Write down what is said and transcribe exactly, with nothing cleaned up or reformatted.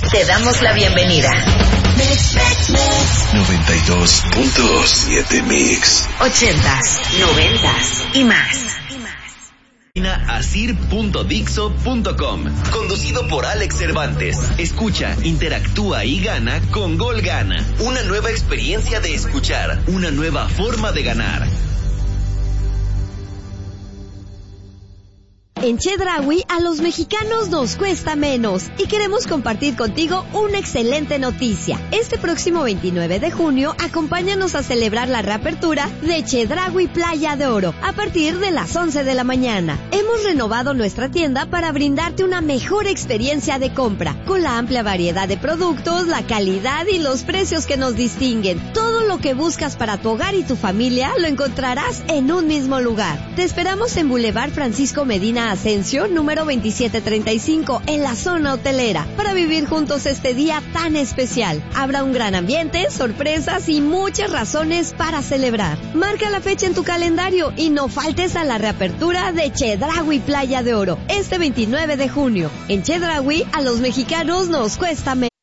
Te damos la bienvenida. noventa y dos punto siete Mix. Ochentas, noventas y más. Asir punto dixo punto com. Conducido por Alex Cervantes. Escucha, interactúa y gana con Gol Gana. Una nueva experiencia de escuchar. Una nueva forma de ganar. En Chedraui a los mexicanos nos cuesta menos y queremos compartir contigo una excelente noticia. Este próximo veintinueve de junio, acompáñanos a celebrar la reapertura de Chedraui Playa de Oro a partir de las once de la mañana. Hemos renovado nuestra tienda para brindarte una mejor experiencia de compra, con la amplia variedad de productos, la calidad y los precios que nos distinguen. Todo lo que buscas para tu hogar y tu familia lo encontrarás en un mismo lugar. Te esperamos en Boulevard Francisco Medina Asensio, número veintisiete treinta y cinco, en la zona hotelera, para vivir juntos este día tan especial. Habrá un gran ambiente, sorpresas y muchas razones para celebrar. Marca la fecha en tu calendario y no faltes a la reapertura de Chedraui Playa de Oro, este veintinueve de junio. En Chedraui, a los mexicanos nos cuesta menos.